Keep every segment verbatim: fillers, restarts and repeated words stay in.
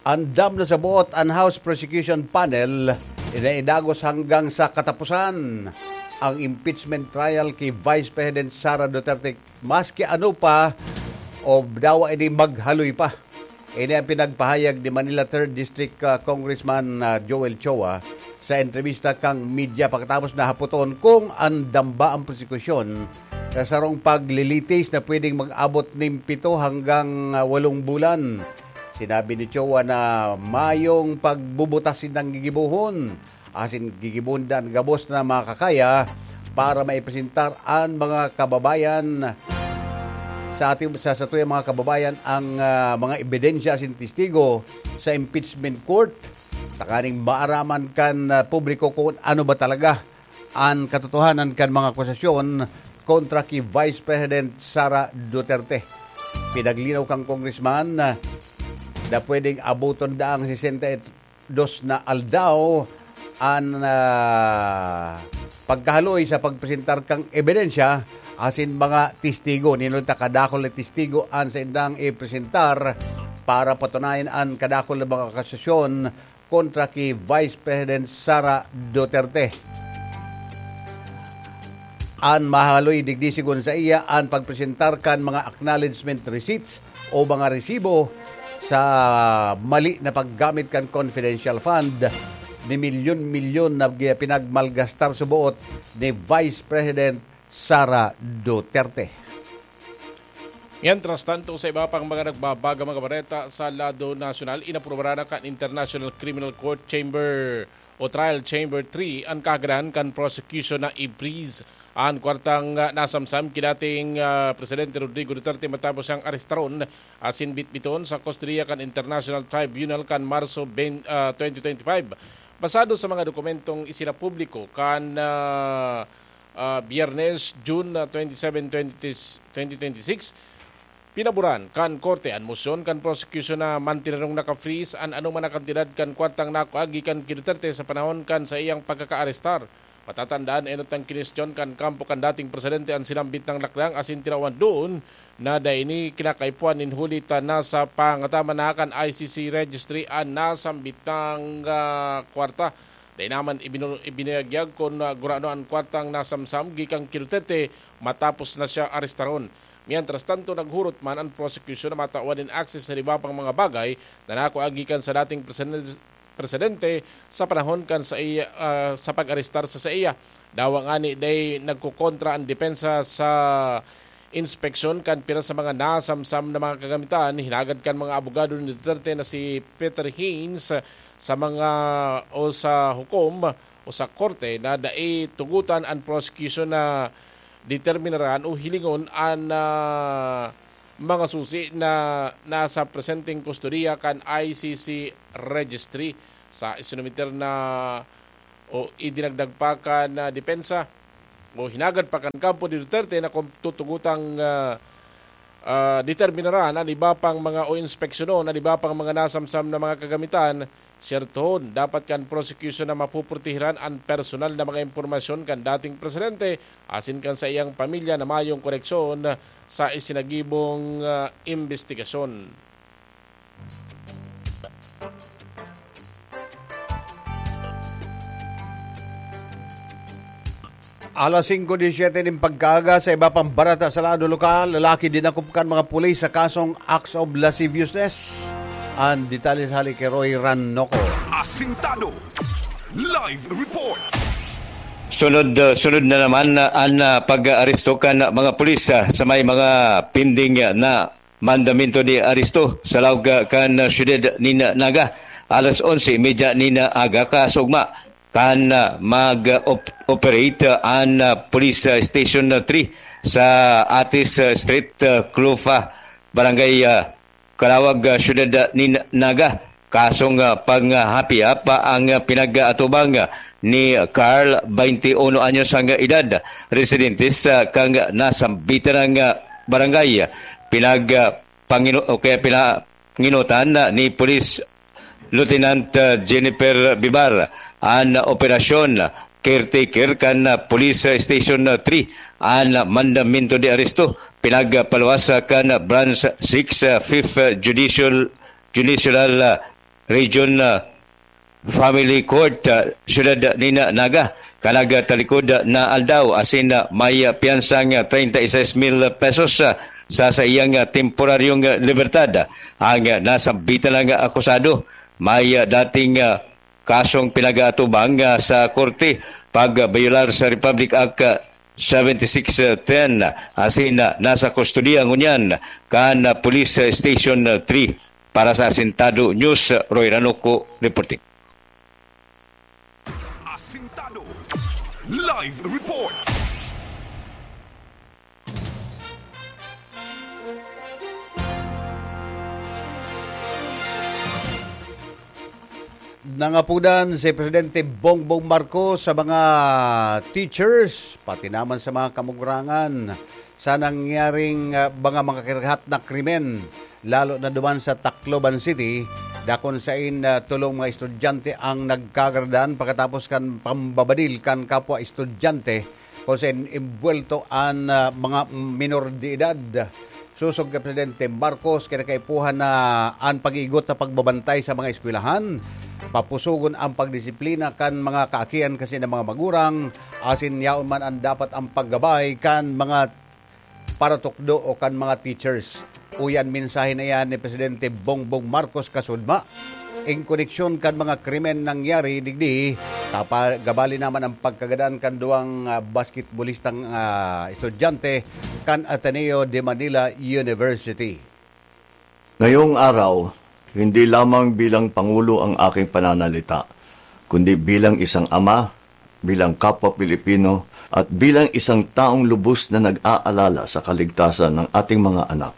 Andam na sa buot ang House Prosecution Panel, inaidagos hanggang sa katapusan ang impeachment trial kay Vice President Sara Duterte. Maski ano pa o dawa ini maghaloy pa. Ini ang pinagpahayag ni Manila third District uh, Congressman uh, Joel Chua sa entrevista kang media pagkatapos na haputon kung andam ba ang prosekusyon sa sarong paglilitis na pwedeng mag-abot ng pito hanggang uh, walong bulan. Sinabi ni Chua na mayong pagbubutas ng gigibuhon, asin gigibundan gabos na makakaya para maipresentar ang mga kababayan sa ating sa satuya mga kababayan ang uh, mga ebidensya asin testigo sa impeachment court. Takaning maaraman kan uh, publiko kung ano ba talaga ang katotohanan kan mga akusasyon kontra kay Vice President Sara Duterte. Pinaglinaw kang congressman uh, na pwedeng abuton daang sixty-two na aldaw ang uh, pagkahaloy sa pagpresentar kang ebidensya asin mga testigo. Ninulta kadakol na testigo ang sa indang ipresentar para patunayan ang kadakol na mga akusasyon kontra kay Vice President Sara Duterte. Ang mahaloy digdisigon sa iya ang pagpresentar kan mga acknowledgement receipts o mga resibo sa mali na paggamit kan confidential fund ni milyon-milyon na pinagmalgastar sa buot ni Vice President Sara Duterte. Mientras tanto, sa iba pang mga nagbabaga mga bareta sa lado nasyonal, inaprobara na kan International Criminal Court Chamber o Trial Chamber three ang kaganahan kan prosecution na i-freeze ang kwartang uh, nasamsam kidating uh, Presidente Rodrigo Duterte matapos siyang arestaron asin bitbiton sa Costa kan International Tribunal kan Marso twenty twenty-five. Basado sa mga dokumentong isinapubliko kan uh, uh, Biyernes, June twenty-seven, twenty twenty-six, pinaburan kan korte an motion kan prosecution na mantinarong naka-freeze an anong manakantidad kan kwartang nakuagi kan Duterte sa panahon kan sa iyang pagkaka-arestar. Matatandaan enot ang kinestyon kan kampo kan dating presidente ang sinambit ng lakdang asin tirawan doon na da ini kinakaipuan in hulita na sa pangatama na kan I C C registry ang nasambit ng uh, kwarta. Dahil naman ibinagyag kung uh, gurano ang kwartang nasamsam gikang Duterte matapos na siya arestaron. Mientras tanto, naghurot man ang prosecution na matawan in access sa iba pang mga bagay na nakuagikan sa dating presidente presidente sa panahon kan sa iya uh, sa pag-arestar sa sa iya. Dawa nga ni day nagkukontra ang depensa sa inspeksyon kan pira sa mga nasamsam na mga kagamitan. Hinagad kan mga abogado ni Duterte na si Peter Haynes sa mga o sa hukom o sa korte na dai tugutan ang prosecution na determinaran o hilingon ang uh, mga susi na nasa presenting kustodiya kan I C C registry sa isinumiter na o idinagdag pa kan na depensa o hinagad pa kan kampo ni Duterte na kung tutugutang uh, uh, determinaran ang iba pang mga o inspeksyonon, ang iba pang mga nasamsam na mga kagamitan, siyertohon dapat kan prosecution na mapupurtihiran ang personal na mga impormasyon kan dating presidente asin kan sa iyang pamilya na mayong koreksyon sa isinagibong uh, investigasyon. Alas five seventeen ng pagkaga sa iba pang barata sa lado lokal, lalaki dinakupkan mga pulis sa kasong acts of lasciviousness. Ang detalye sa hali kay Roy Rannoco. Asintado Live Report. Sunod uh, sunod na naman uh, ang uh, pag-aresto kan uh, mga pulis uh, sa may mga pending uh, na mandamento di aresto sa lawag uh, kan uh, siyudad ni Naga. Alas eleven thirty nina aga kasugma kan uh, mag-operate uh, ang uh, Police uh, Station uh, three sa Atis uh, Street, uh, Clufa, Barangay uh, Kalawag, uh, siyudad uh, ni Naga. Kasong uh, pang-hapi-up uh, ang uh, pinag-atubang uh, ni Carl, twenty-one anyos ang edad, residentes uh, kang nasambitan ng uh, barangay. Pinag uh, pangino, okay, pinanginutan uh, ni Police Lieutenant uh, Jennifer Bibar ang uh, operasyon uh, caretaker kan uh, Police Station uh, three ang uh, mandamento de aresto. Pinagpaluwas uh, kan uh, Branch six uh, fifth uh, Judicial Judicial uh, Region uh, Family Court uh, Syudad Nina Naga. Kanaga talikod na aldaw asin uh, may uh, piyansang uh, thirty-six mil pesos uh, sa sa iyang uh, temporaryong uh, libertad. Ang uh, nasambitan ng uh, akusado may uh, dating uh, kasong pinag-atubang uh, sa korte pag-bayular sa Republic Act uh, seventy-six ten asin uh, nasa kustodiya ngunyan kan uh, Police Station uh, three. Para sa Asintado News, uh, Roy Ranoko reporting. Asintado Live Report. Nangapunan si Presidente Bongbong Marcos sa mga teachers, pati naman sa mga kamugurangan sa nangyaring uh, mga mga kirahat na krimen, lalo na duman sa Tacloban City, dakon sa in uh, tulong mga estudyante ang nagkagardan pagkatapos kan pambabadil kan kapwa estudyante kung sa imbuelto ang uh, mga minor de edad. Susog ka Presidente Marcos kinakaipuhan na ang pag-igot na pagbabantay sa mga eskwelahan, papusugon ang pagdisiplina kan mga kaakian kasi ng mga magurang, asin yaon man ang dapat ang paggabay kan mga paratukdo o kan mga teachers. Uyan mensahe na yan ni Presidente Bongbong Marcos kasudma in koneksyon kan mga krimen nangyari digdi tapa gabali naman ang pagkagadaan kan duwang uh, basketballistang uh, estudyante kan Ateneo de Manila University. Ngayong araw, hindi lamang bilang Pangulo ang aking pananalita, kundi bilang isang ama, bilang kapwa Pilipino, at bilang isang taong lubos na nag-aalala sa kaligtasan ng ating mga anak.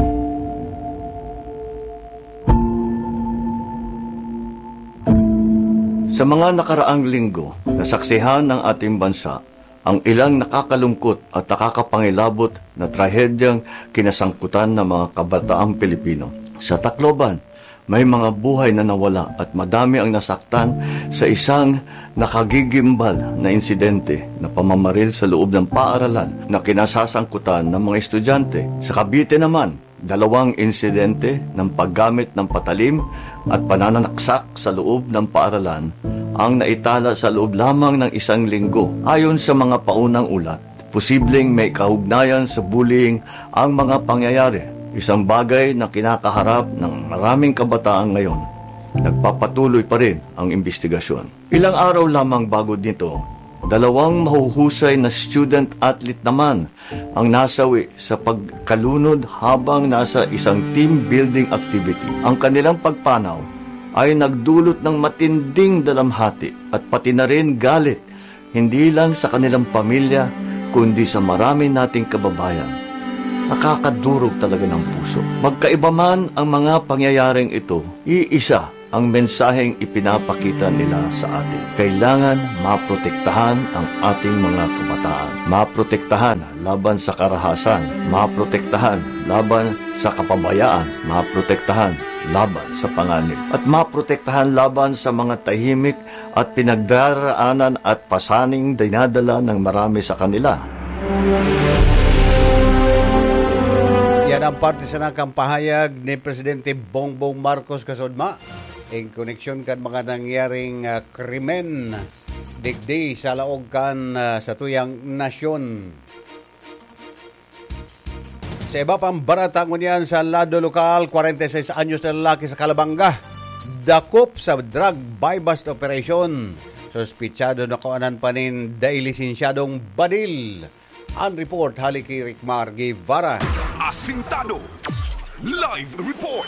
Sa mga nakaraang linggo, nasaksihan ng ating bansa ang ilang nakakalungkot at nakakapangilabot na trahedyang kinasangkutan ng mga kabataang Pilipino. Sa Tacloban, may mga buhay na nawala at madami ang nasaktan sa isang nakagigimbal na insidente na pamamaril sa loob ng paaralan na kinasasangkutan ng mga estudyante. Sa Cavite naman, dalawang insidente ng paggamit ng patalim at pananaksak sa loob ng paaralan ang naitala sa loob lamang ng isang linggo. Ayon sa mga paunang ulat, posibleng may kaugnayan sa bullying ang mga pangyayari. Isang bagay na kinakaharap ng maraming kabataan ngayon. Nagpapatuloy pa rin ang investigasyon. Ilang araw lamang bago nito, dalawang mahuhusay na student-athlete naman ang nasawi sa pagkalunod habang nasa isang team building activity. Ang kanilang pagpanaw ay nagdulot ng matinding dalamhati at pati na rin galit, hindi lang sa kanilang pamilya, kundi sa marami nating kababayan. Nakakadurog talaga ng puso. Magkaiba man ang mga pangyayaring ito, iisa ang mensaheng ipinapakita nila sa atin. Kailangan maprotektahan ang ating mga kabataan. Maprotektahan laban sa karahasan. Maprotektahan laban sa kapabayaan. Maprotektahan laban sa panganib. At maprotektahan laban sa mga tahimik at pinagdaraanan at pasaning dinadala ng marami sa kanila. Yan ang parte sa nakampahayag ni Presidente Bongbong Marcos kasudma in koneksyon kan mga nangyaring uh, krimen digdi sa laog kan uh, sa tuyang nasyon. Sa iba pang barata ngunyan sa lado lokal, forty-six anyos na lalaki sa Calabanga dakop sa drug buy-bust operation. Sospitsado na kuanan pa nin dahil lisensyadong badil. Ang report hali kay Rickmar Guevara. Asintado Live Report.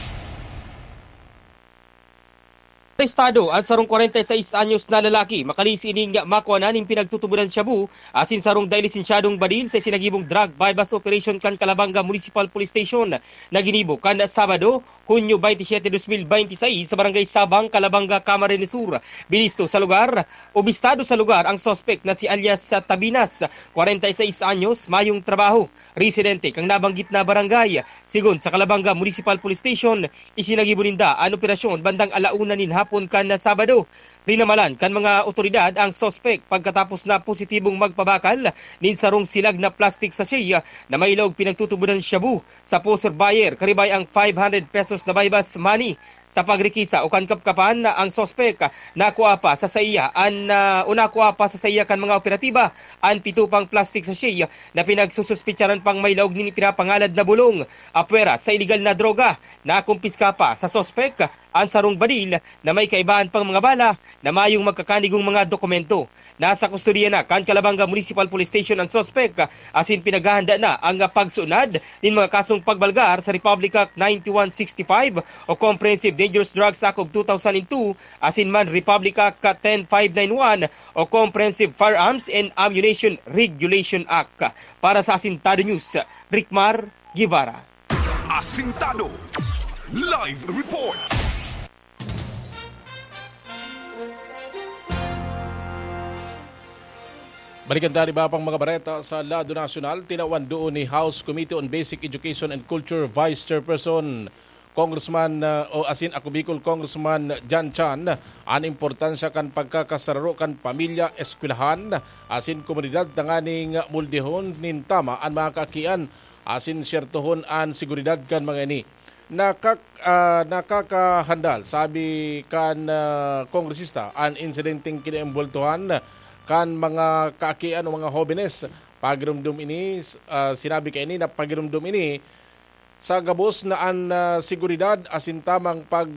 Arestado ang sarong forty-six anyos na lalaki makalisi ining makuanan ning pinagtutubunan shabu asin sarong dahil lisensyadong badil sa sinagibong drug buy-bust operation kan Calabanga Municipal Police Station na ginibo kan Sabado, Hunyo twenty-seven, twenty twenty-six sa barangay Sabang, Calabanga, Camarines Sur. Binisto sa lugar, obistado sa lugar ang suspect na si alias Tabinas, forty-six anyos, mayong trabaho, residente kang nabanggit na barangay. Sigon sa Calabanga Municipal Police Station, isinagibo ninda ang operasyon bandang alauna nin hapon kan na Sabado. Rinamalan kan mga otoridad ang sospek pagkatapos na positibong magpabakal nin sarong silag na plastic sachet na may ilog pinagtutubunan shabu sa poser buyer karibay ang five hundred pesos na baybas money. Sa pagrikisa o kankapkapan na ang sospek nakuha pa sa saiya an uh, o nakuha pa sa saiya kan mga operatiba ang pitupang plastic sachet na pinagsususpitsaran pang may laog ni pinapangalad na bulong apwera sa illegal na droga. Nakumpiska pa sa sospek ang sarong badil na may kaibahan pang mga bala na mayong magkakanigong mga dokumento. Nasa kustudiya na kan Calabanga Municipal Police Station ang sospek asin pinaghahanda na ang pagsunad ng mga kasong pagbalgar sa Republic Act ninety-one sixty-five o Comprehensive Dangerous Drugs Act of two thousand two asin man Republic Act ten five ninety-one o Comprehensive Firearms and Ammunition Regulation Act. Para sa Asintado News, Rickmar Guevara. Asintado Live Report. Balikan tali ba pang mga bareta sa Lado Nacional, tinawan doon ni House Committee on Basic Education and Culture Vice Chairperson Congressman uh, o asin ako Bicol Congressman Jan Chan ang importansya kan pagkakasararo kan pamilya, eskwelahan, asin komunidad tanganing muldihon nin tama ang mga kaakian, asin syertohon ang seguridad kan mga ini. Nakak, uh, nakakahandal, sabi kan uh, kongresista, ang insidenteng kinaembultuhan kan mga kaakian o mga hobenes. Pagirumdum ini, uh, sinabi kay ini na pagirumdum ini sa gabos na ang uh, seguridad asin tamang pag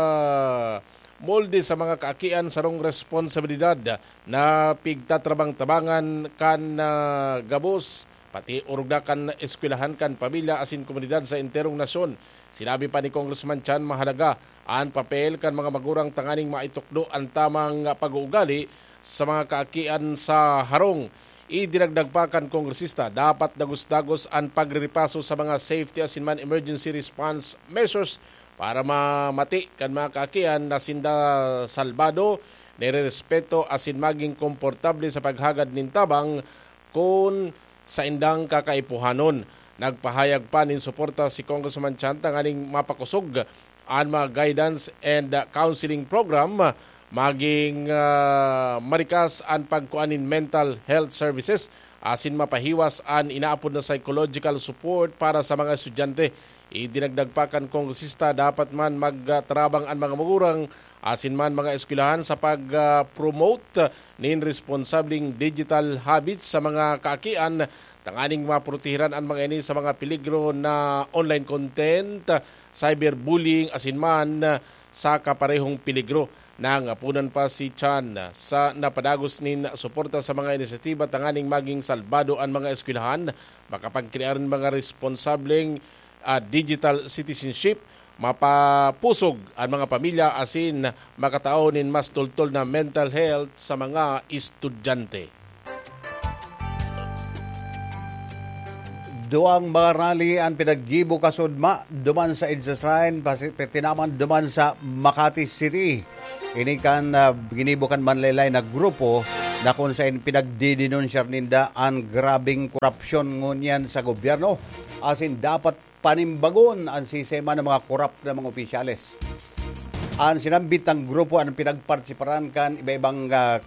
uh, molde sa mga kaakian sarong responsibilidad na pigtatrabang-tabangan kan uh, gabos pati urugda kan eskwelahan kan pamilya asin komunidad sa enterong nasyon. Sinabi pa ni Congressman Chan mahalaga ang papel kan mga magurang tanganing maitukdo ang tamang pag-uugali sa mga kaakian sa harong. Idinagdag pa kan kongresista, dapat dagos-dagos ang pagripaso sa mga safety asin man emergency response measures para mamati kan mga kaakian na sinda salbado, nirerespeto asin maging komportable sa paghagad nin tabang kung sa indang kakaipuhanon. Nagpahayag pa nin suporta si Congressman Chan tanganing mapakusog ang mga guidance and counseling program maging uh, marikas ang pagkuanin mental health services asin mapahiwas ang inaapod na psychological support para sa mga estudyante. Idinagdag pa kan kongresista dapat man magtrabang ang mga magurang asin man mga eskwelahan sa pag-promote uh, nin responsableng digital habits sa mga kaakian tanganing maprotehiran ang mga ini sa mga peligro na online content, cyberbullying asin man uh, sa kaparehong peligro. Nangapunan pa si Chan sa napadagos nin suporta sa mga inisyatiba tanganing maging salbado ang mga eskwelahan, makapagkrearan mga responsableng uh, digital citizenship, mapapusog ang mga pamilya asin makatao nin mas tultol na mental health sa mga estudyante. Duang mga rally ang pinaggibo kasudma duman sa Edsa Shrine, tinaman duman sa Makati City. Ini kan uh, ginibukan manlaylay na grupo na kung saan pinagdidinunsyar ninda ang grabing korupsyon ngunyan sa gobyerno. Asin dapat panimbagon ang sistema ng mga korap na mga opisyales. Ang sinambit ng grupo ang pinagpartisiparan kan iba-ibang uh,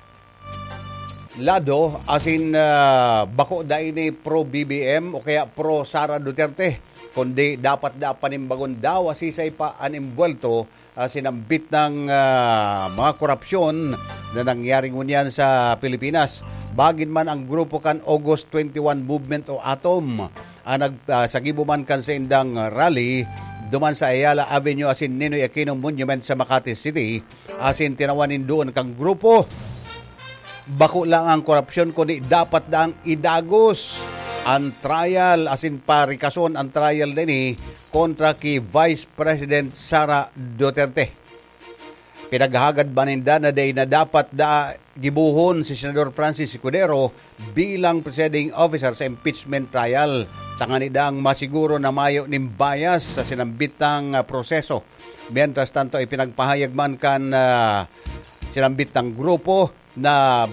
lado asin uh, bako da ini pro B B M o kaya pro Sara Duterte. Kundi dapat da panimbagon daw asisay pa animbuelto uh, sinambit ng uh, mga korupsyon na nangyari ngunyan sa Pilipinas. Bagin man ang grupo kan August twenty-one Movement o Atom ang nagsagibo uh, man kan sa indang rally duman sa Ayala Avenue asin Ninoy Aquino Monument sa Makati City asin tinawanin doon kang grupo. Bako lang ang korupsyon kundi dapat daang idagos ang trial asin parikason ang trial din eh, kontra kay Vice President Sara Duterte. Pinaghagad ba ninda na day na dapat da gibuhon si Senador Francis Escudero bilang presiding officer sa impeachment trial. Tanganida ang masiguro na mayo ning bias sa sinambitang uh, proseso. Mientras tanto ay pinagpahayag man kan uh, sinambitang grupo na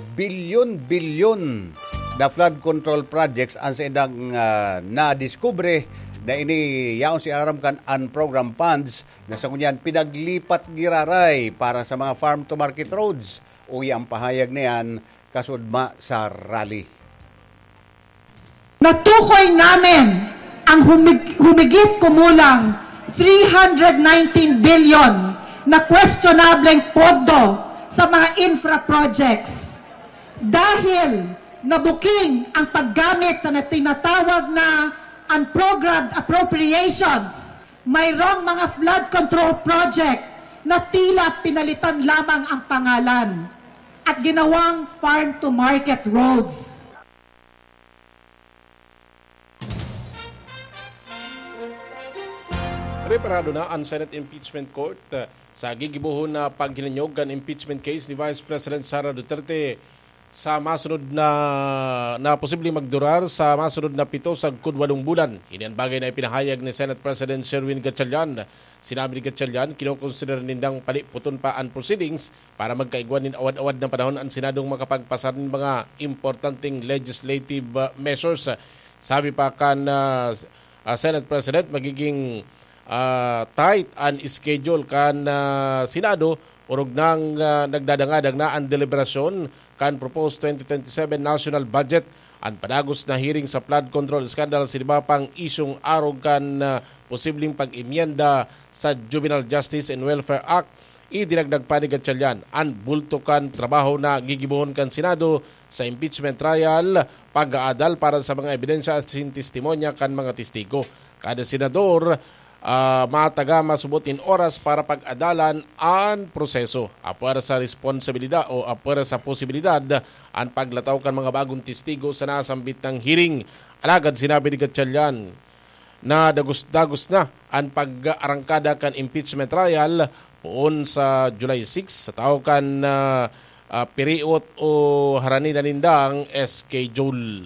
bilyon-bilyon na flood control projects ang sa indang uh, na-discover na ini yaon si aram kan unprogrammed funds na sa kunyan pinaglipat giraray para sa mga farm to market roads. Uy ang pahayag na yan kasudma sa rally. Natukoy namin ang humig- humigit kumulang three hundred nineteen billion na questionableng pondo sa mga infra projects. Dahil nabuking ang paggamit sa tinatawag na unprogrammed appropriations, mayroong mga flood control project na tila pinalitan lamang ang pangalan at ginawang farm-to-market roads. Reparado na ang Senate Impeachment Court uh, sa gigibuhon na paghinanyog kan impeachment case ni Vice President Sara Duterte sa masunod na na posibleng magdurar sa masunod na pito sa kudwalong bulan. Ini ang bagay na ipinahayag ni Senate President Sherwin Gatchalian. Sinabi ni Gatchalian, kinokonsider nindang paliputon pa ang proceedings para magkaigwan nin awad-awad ng panahon ang Senadong makapagpasar ng mga importanteng legislative uh, measures. Sabi pa kan uh, uh, Senate President, magiging uh, tight ang schedule kan uh, Senado urog nang uh, nagdadangadag na ang deliberasyon kan proposed twenty twenty-seven national budget. Ang padagos na hearing sa flood control scandal siniba pang isyong arog kan uh, posibleng pag-imyenda sa Juvenile Justice and Welfare Act. Idinagdag pa ni Gatchalian ang bulto kan trabaho na gigibuhon kan Senado sa impeachment trial, pag-aadal para sa mga ebidensya at testimonya kan mga testigo. Kada senador Uh, mataga masubutin oras para pag-adalan ang proseso. Apara sa responsibilidad o apara sa posibilidad ang paglataw kan mga bagong testigo sa nasambit ng hearing. Alagad sinabi ni Gatchalian na dagos-dagos na ang pag-arangkada kan impeachment trial poon sa July sixth sa tao kan uh, uh, period o harani na nindang schedule.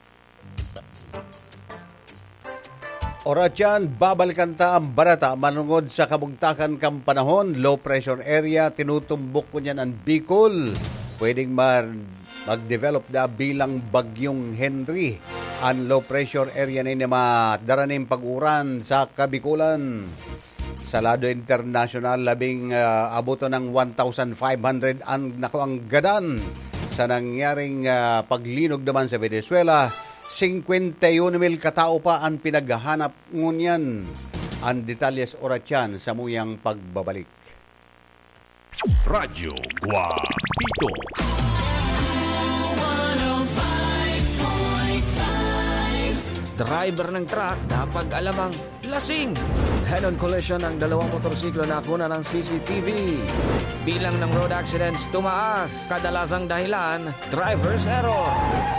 Oras yan, babalikan ta ang barata manungod sa kabugtakan kang panahon, low pressure area, tinutumbok ko niyan ang Bicol. Pwedeng mag-develop na bilang bagyong Henry. Ang low pressure area na madaraning pag-uran sa Kabikulan. Sa lado international, labing uh, abuto ng one thousand five hundred ang naku ang gadan. Sa nangyaring uh, paglinog naman sa Venezuela, fifty-one mil katao pa ang pinaghahanap ngunyan. Ang detalyes oratyan sa muyang pagbabalik. Radyo Guapito. Driver ng truck dapat alamang lasing. Head-on collision ng dalawang motorsiklo na kuna ng C C T V. Bilang ng road accidents tumaas. Kadalasang dahilan, driver's error.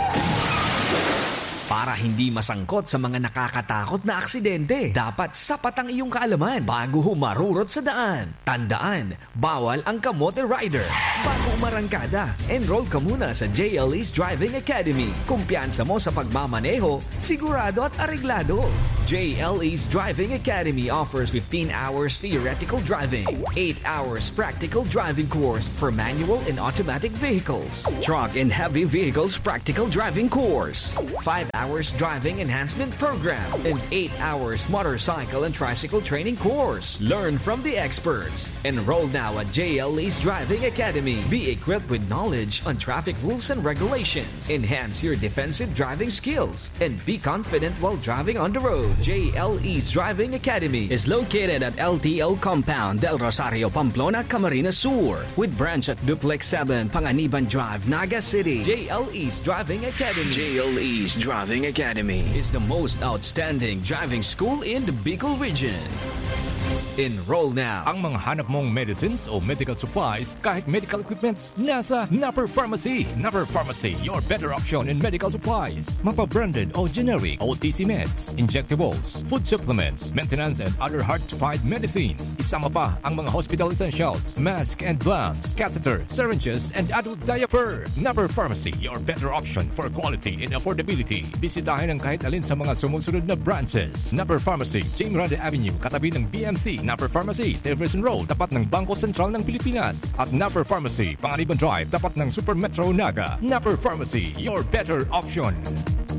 Para hindi masangkot sa mga nakakatakot na aksidente, dapat sapat ang iyong kaalaman bago humarurot sa daan. Tandaan, bawal ang kamote rider. Bago umarangkada, enroll ka muna sa J L E's Driving Academy. Kumpiyansa mo sa pagmamaneho, sigurado at areglado. J L E's Driving Academy offers fifteen hours theoretical driving, eight hours practical driving course for manual and automatic vehicles, truck and heavy vehicles practical driving course, five hours driving enhancement program, and eight hours motorcycle and tricycle training course. Learn from the experts. Enroll now at J L E's Driving Academy. Be equipped with knowledge on traffic rules and regulations. Enhance your defensive driving skills and be confident while driving on the road. J L E's Driving Academy is located at L T O Compound, Del Rosario, Pamplona, Camarines Sur, with branch at Duplex seven, Panganiban Drive, Naga City. J L E's Driving Academy. J L E's Driving Academy is the most outstanding driving school in the Bicol region. Enroll now. Ang mga hanap mong medicines o medical supplies, kahit medical equipments, nasa Napper Pharmacy. Napper Pharmacy, your better option in medical supplies. Mapa-branded o generic O T C meds, injectables, food supplements, maintenance and other hard-to-find medicines. Isama pa ang mga hospital essentials, mask and gloves, catheter, syringes, and adult diaper. Napper Pharmacy, your better option for quality and affordability. Bisitahin ang kahit alin sa mga sumusunod na branches. Napper Pharmacy, James Rande Avenue, katabi ng B M C. Napper Pharmacy, Jefferson Road, tapat ng Bangko Sentral ng Pilipinas. At Napper Pharmacy, Panganiban Drive, tapat ng Super Metro Naga. Napper Pharmacy, your better option.